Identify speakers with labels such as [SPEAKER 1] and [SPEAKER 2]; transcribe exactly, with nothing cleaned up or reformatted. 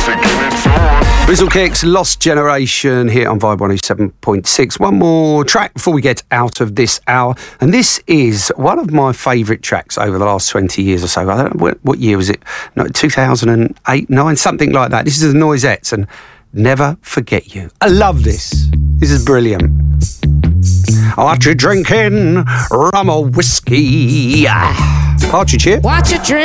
[SPEAKER 1] Bizzle Kicks, Lost Generation here on Vibe one oh seven point six. One more track before we get out of this hour. And this is one of my favourite tracks over the last twenty years or so. I don't know, what, what year was it? No, two thousand eight, nine, something like that. This is the Noisettes and Never Forget You. I love this. This is brilliant. What you drinking? Rum or whiskey? Partridge here.
[SPEAKER 2] What you drinking?